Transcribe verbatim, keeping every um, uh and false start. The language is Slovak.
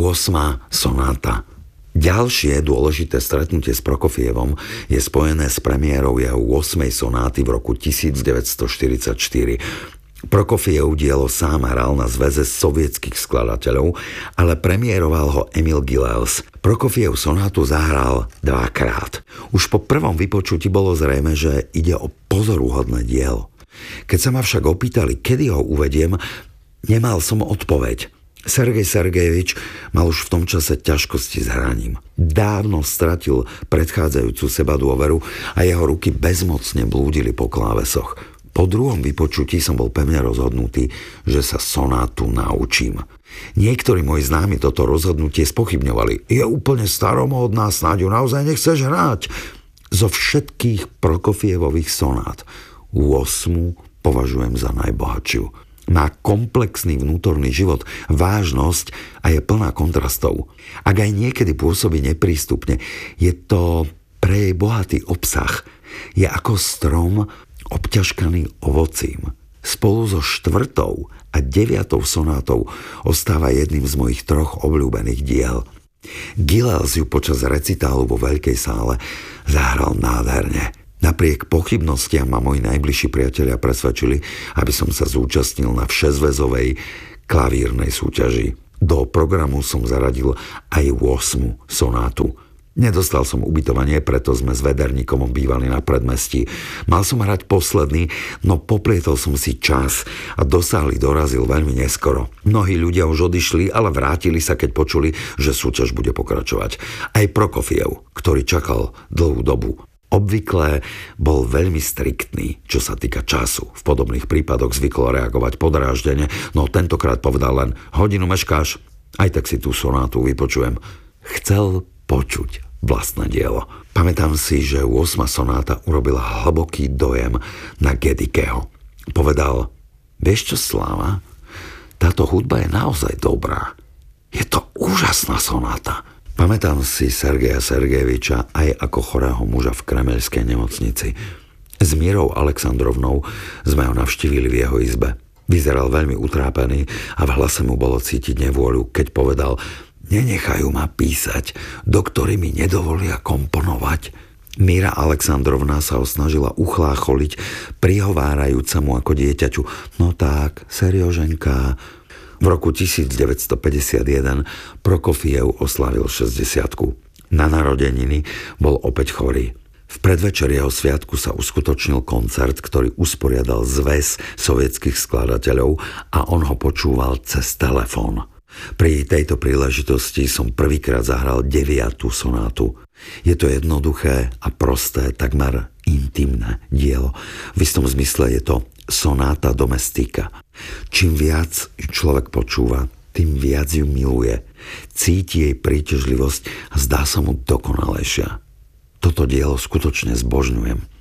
ôsma sonáta. Ďalšie dôležité stretnutie s Prokofievom je spojené s premiérou jeho ôsmej sonáty v roku devätnásťstoštyridsaťštyri. Prokofiev dielo sám hral na zväze sovietských skladateľov, ale premiéroval ho Emil Gilels. Prokofiev sonátu zahral dvakrát. Už po prvom vypočutí bolo zrejme, že ide o pozoruhodné dielo. Keď sa ma však opýtali, kedy ho uvediem, nemal som odpoveď. Sergej Sergejevič mal už v tom čase ťažkosti s hraním. Dávno stratil predchádzajúcu sebadôveru a jeho ruky bezmocne blúdili po klávesoch. Po druhom vypočutí som bol pevne rozhodnutý, že sa sonátu naučím. Niektorí moji známi toto rozhodnutie spochybňovali. Je úplne staromódna, snáď ju naozaj nechceš hrať. Zo všetkých Prokofievových sonát ôsmu považujem za najbohatšiu. Má komplexný vnútorný život, vážnosť a je plná kontrastov. Ak aj niekedy pôsobí neprístupne, je to pre jej bohatý obsah. Je ako strom obťažkaný ovocím. Spolu so štvrtou a deviatou sonátou ostáva jedným z mojich troch obľúbených diel. Gilels ju počas recitálu vo veľkej sále zahral nádherne. Napriek pochybnostiam ma moji najbližší priatelia presvedčili, aby som sa zúčastnil na všezväzovej klavírnej súťaži. Do programu som zaradil aj ôsmu sonátu. Nedostal som ubytovanie, preto sme s vederníkom bývali na predmestí. Mal som hrať posledný, no poplietol som si čas a do sály dorazil veľmi neskoro. Mnohí ľudia už odišli, ale vrátili sa, keď počuli, že súťaž bude pokračovať. Aj Prokofiev, ktorý čakal dlhú dobu. Obvykle bol veľmi striktný, čo sa týka času. V podobných prípadoch zvykol reagovať podráždene, no tentokrát povedal len hodinu meškáš, aj tak si tú sonátu vypočujem. Chcel počuť vlastné dielo. Pamätám si, že ôsma sonáta urobila hlboký dojem na Gedikeho. Povedal, vieš čo, Sláva, táto hudba je naozaj dobrá. Je to úžasná sonáta. Pamätám si Sergeja Sergejeviča aj ako chorého muža v kremeľskej nemocnici. S Mírou Alexandrovnou sme ho navštívili v jeho izbe. Vyzeral veľmi utrápený a v hlase mu bolo cítiť nevôľu, keď povedal, nenechajú ma písať, doktori mi nedovolia komponovať. Míra Alexandrovna sa ho snažila uchlácholiť, prihovárajúca mu ako dieťaťu. No tak, Serioženka. V roku devätnásťstopäťdesiatjeden Prokofiev oslavil šesťdesiatku. Na narodeniny bol opäť chorý. V predvečer jeho sviatku sa uskutočnil koncert, ktorý usporiadal zväz sovietských skladateľov a on ho počúval cez telefón. Pri tejto príležitosti som prvýkrát zahral deviatu sonátu. Je to jednoduché a prosté, takmer intimné dielo. V istom zmysle je to sonáta domestika. Čím viac človek počúva, tým viac ju miluje. Cíti jej príťažlivosť a zdá sa mu dokonalejšia. Toto dielo skutočne zbožňujem.